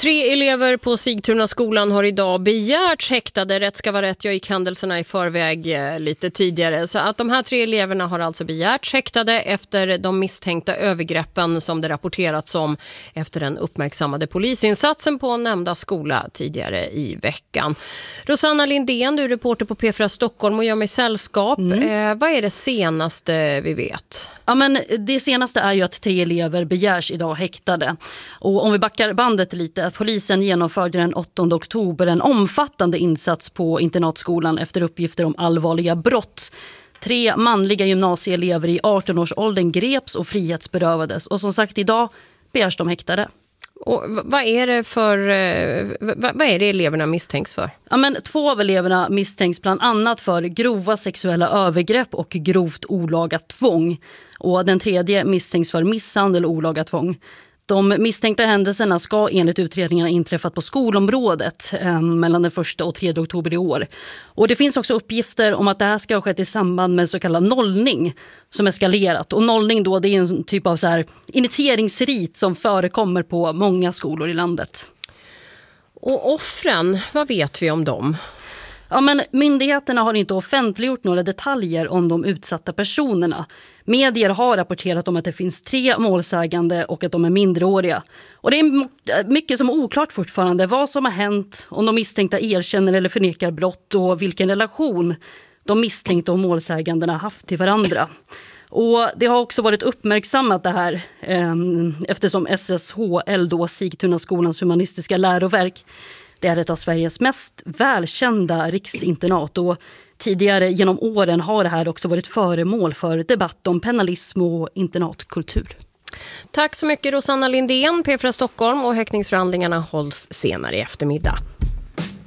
3 elever på Sigtuna skolan har idag begärts häktade. Rätt ska vara rätt, jag gick händelserna i förväg lite tidigare. Så att de här 3 eleverna har alltså begärts häktade efter de misstänkta övergreppen som det rapporterats om efter den uppmärksammade polisinsatsen på nämnda skola tidigare i veckan. Rosanna Lindén, du är reporter på P4 Stockholm och gör mig sällskap. Vad är det senaste vi vet? Ja, men det senaste är ju att 3 elever begärs idag häktade. Och om vi backar bandet lite, att polisen genomförde den 8 oktober en omfattande insats på internatskolan efter uppgifter om allvarliga brott. 3 manliga gymnasieelever i 18-årsåldern greps och frihetsberövades. Och som sagt, idag begärs de häktade. Och vad är det eleverna misstänks för? Ja, men 2 av eleverna misstänks bland annat för grova sexuella övergrepp och grovt olaga tvång. Och den 3:e misstänks för misshandel och olaga tvång. De misstänkta händelserna ska enligt utredningarna inträffat på skolområdet mellan den 1 och 3 oktober i år. Och det finns också uppgifter om att det här ska ha skett i samband med så kallad nollning som eskalerat. Och nollning då, det är en typ av så här initieringsrit som förekommer på många skolor i landet. Och offren, vad vet vi om dem? Ja, men myndigheterna har inte offentliggjort några detaljer om de utsatta personerna. Medier har rapporterat om att det finns 3 målsägande och att de är minderåriga. Och det är mycket som är oklart fortfarande. Vad som har hänt, om de misstänkta erkänner eller förnekar brott och vilken relation de misstänkta och målsägandena haft till varandra. Och det har också varit uppmärksammat det här eftersom SSHL, då Sigtuna skolans humanistiska läroverk, det är ett av Sveriges mest välkända riksinternat och tidigare genom åren har det här också varit föremål för debatt om penalism och internatkultur. Tack så mycket Rosanna Lindén, P4 Stockholm, och häktningsförhandlingarna hålls senare i eftermiddag.